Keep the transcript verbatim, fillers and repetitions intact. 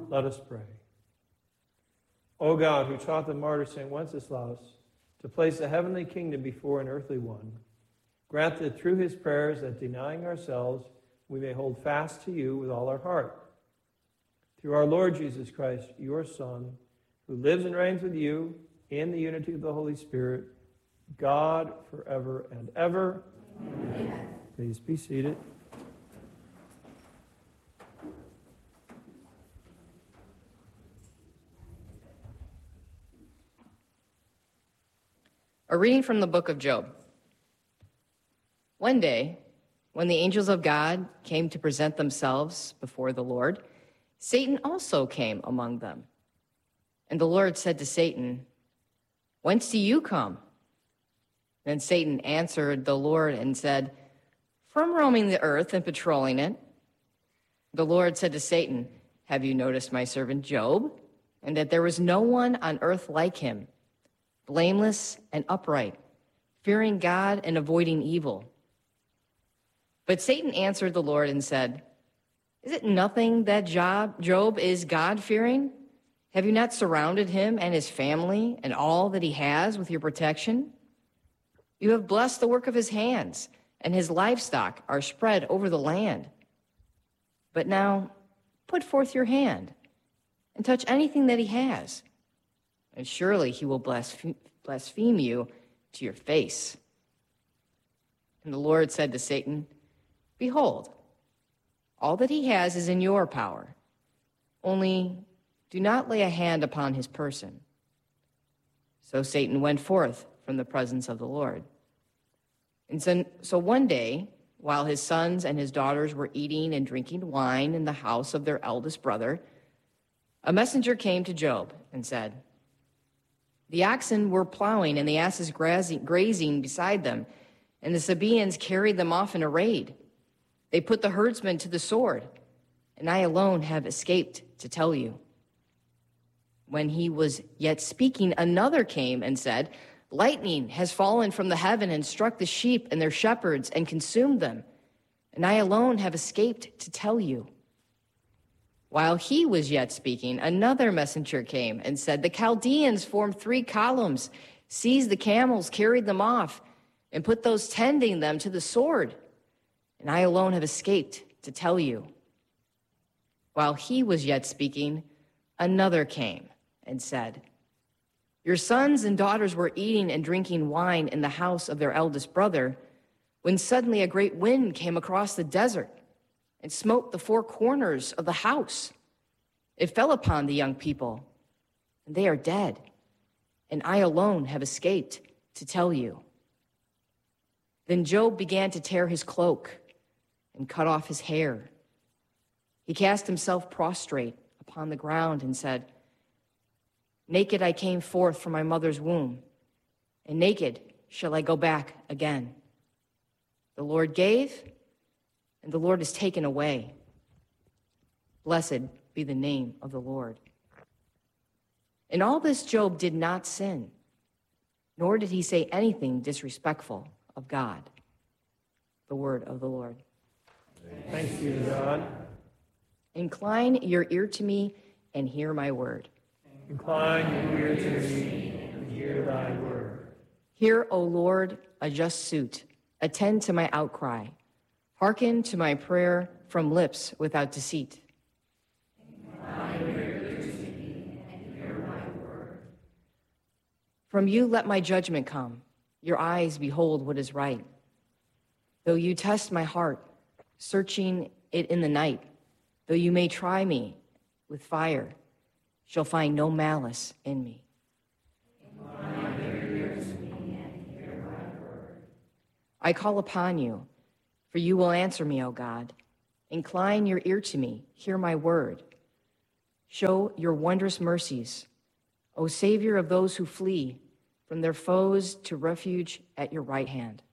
Let us pray. O God, who taught the martyr Saint Wenceslaus to place the heavenly kingdom before an earthly one, grant that through his prayers that denying ourselves, we may hold fast to you with all our heart. Through our Lord Jesus Christ, your Son, who lives and reigns with you in the unity of the Holy Spirit, God forever and ever. Amen. Please be seated. A reading from the book of Job. One day, when the angels of God came to present themselves before the Lord, Satan also came among them. And the Lord said to Satan, "Whence do you come?" Then Satan answered the Lord and said, "From roaming the earth and patrolling it." The Lord said to Satan, "Have you noticed my servant Job, and that there was no one on earth like him, blameless and upright, fearing God and avoiding evil?" But Satan answered the Lord and said, "Is it nothing that Job, Job is God-fearing? Have you not surrounded him and his family and all that he has with your protection? You have blessed the work of his hands, and his livestock are spread over the land. But now put forth your hand and touch anything that he has, and surely he will blaspheme, blaspheme you to your face." And the Lord said to Satan, "Behold, all that he has is in your power. Only do not lay a hand upon his person." So Satan went forth from the presence of the Lord. And so, so one day, while his sons and his daughters were eating and drinking wine in the house of their eldest brother, a messenger came to Job and said, "The oxen were plowing and the asses grazing beside them, and the Sabaeans carried them off in a raid. They put the herdsmen to the sword, and I alone have escaped to tell you." When he was yet speaking, another came and said, "Lightning has fallen from the heaven and struck the sheep and their shepherds and consumed them, and I alone have escaped to tell you." While he was yet speaking, another messenger came and said, "The Chaldeans formed three columns, seized the camels, carried them off, and put those tending them to the sword, and I alone have escaped to tell you." While he was yet speaking, another came and said, "Your sons and daughters were eating and drinking wine in the house of their eldest brother, when suddenly a great wind came across the desert and smote the four corners of the house. It fell upon the young people, and they are dead, and I alone have escaped to tell you." Then Job began to tear his cloak and cut off his hair. He cast himself prostrate upon the ground and said, "Naked I came forth from my mother's womb, and naked shall I go back again. The Lord gave, and the Lord has taken away. Blessed be the name of the Lord." In all this, Job did not sin, nor did he say anything disrespectful of God. The word of the Lord. Thanks be to God. Incline your ear to me and hear my word. Incline your ear to me and hear thy word. Hear, O Lord, a just suit. Attend to my outcry. Hearken to my prayer from lips without deceit. Incline your ear to me and hear my word. From you let my judgment come. Your eyes behold what is right. Though you test my heart, searching it in the night, though you may try me with fire, shall find no malice in me. Incline your ear to me and hear my word. I call upon you, for you will answer me, O God. Incline your ear to me, hear my word. Show your wondrous mercies, O Savior of those who flee from their foes to refuge at your right hand.